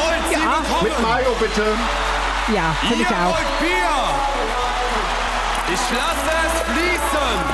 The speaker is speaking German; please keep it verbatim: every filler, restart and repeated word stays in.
wollt sie Ja. bekommen. Mit Mayo bitte. Ja, finde ich Ihr auch. wollt Bier. Ich lasse es fließen.